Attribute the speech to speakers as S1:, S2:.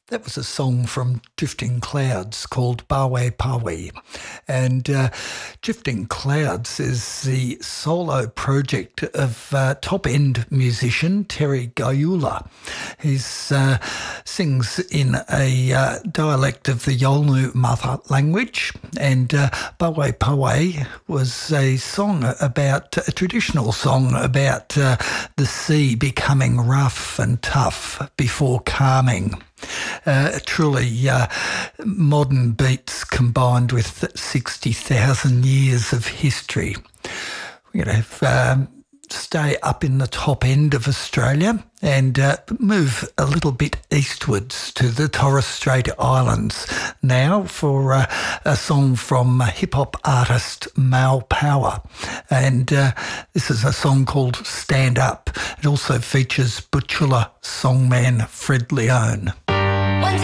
S1: That was a song from Drifting Clouds called Pawe Pawe. And Drifting Clouds is the solo project of top-end musician Terry Gayula. He sings in a dialect of the Yolngu mother language, and Pawe Pawe was a traditional song about the sea becoming rough and tough before calming. Truly modern beats combined with 60,000 years of history. We're going to stay up in the top end of Australia and move a little bit eastwards to the Torres Strait Islands now for a song from hip-hop artist Mau Power. And this is a song called Stand Up. It also features Butchulla songman Fred Leone.